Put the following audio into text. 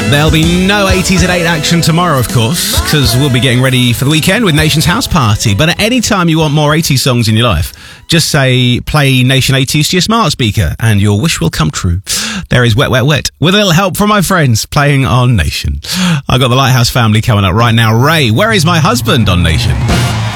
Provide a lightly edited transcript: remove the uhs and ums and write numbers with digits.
There'll be no 80s at 8 action tomorrow, of course, because we'll be getting ready for the weekend with Nation's House Party. But at any time you want more 80s songs in your life, just say, play Nation 80s to your smart speaker, and your wish will come true. There is Wet, Wet, Wet, with a little help from my friends playing on Nation. I've got the Lighthouse Family coming up right now. Ray, Where Is My Husband on Nation?